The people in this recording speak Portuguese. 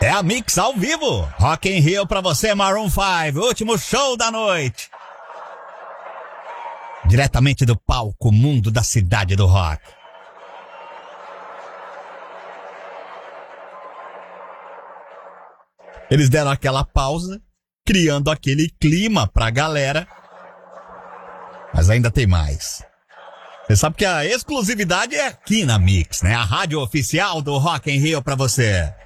É a Mix ao vivo. Rock in Rio pra você, Maroon 5. Último show da noite. Diretamente do palco Mundo da Cidade do Rock. Eles deram aquela pausa, criando aquele clima pra galera. Mas ainda tem mais. Você sabe que a exclusividade é aqui na Mix, né? A rádio oficial do Rock in Rio pra você.